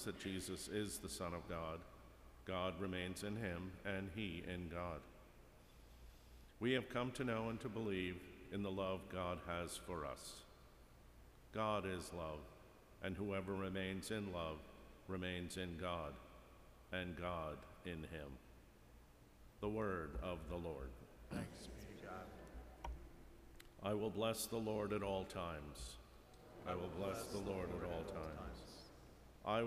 that Jesus is the Son of God. God remains in him, and he in God. We have come to know and to believe in the love God has for us. God is love, and whoever remains in love remains in God, and God in him. The word of the Lord. Thanks be to God. I will bless the Lord at all times. I will bless the Lord at all times.